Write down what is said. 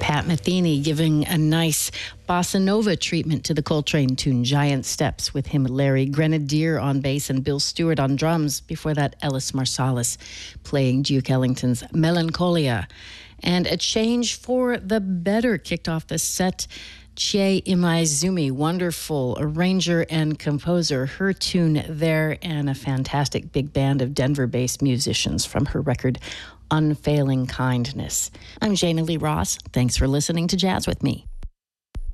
Pat Metheny giving a nice bossa nova treatment to the Coltrane tune Giant Steps, with him Larry Grenadier on bass and Bill Stewart on drums. Before that, Ellis Marsalis playing Duke Ellington's Melancholia. And a change for the better kicked off the set. Chie Imaizumi, wonderful arranger and composer. Her tune there, and a fantastic big band of Denver-based musicians from her record Unfailing Kindness. I'm Jana Lee Ross. Thanks for listening to Jazz with Me.